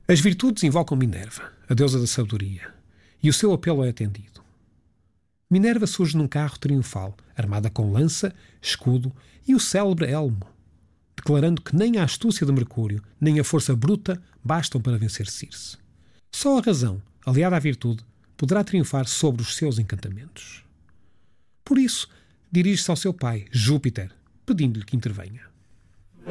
As virtudes invocam Minerva, a deusa da sabedoria, e o seu apelo é atendido. Minerva surge num carro triunfal, armada com lança, escudo e o célebre elmo, declarando que nem a astúcia de Mercúrio, nem a força bruta bastam para vencer Circe. Só a razão, aliada à virtude, poderá triunfar sobre os seus encantamentos. Por isso, dirige-se ao seu pai, Júpiter, pedindo-lhe que intervenha.